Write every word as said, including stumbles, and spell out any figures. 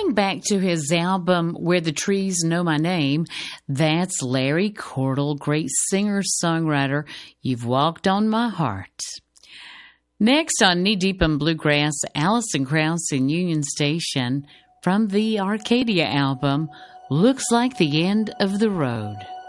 Going back to his album Where the Trees Know My Name, that's Larry Cordell, great singer-songwriter. You've Walked on My Heart. Next on Knee Deep in Bluegrass, Alison Krauss and Union Station from the Arcadia album, Looks Like the End of the Road.